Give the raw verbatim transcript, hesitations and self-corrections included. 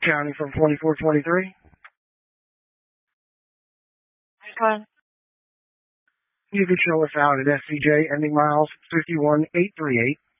Counting from twenty-four twenty-three. One. You can show us out at S C J ending miles fifty-one eight three eight.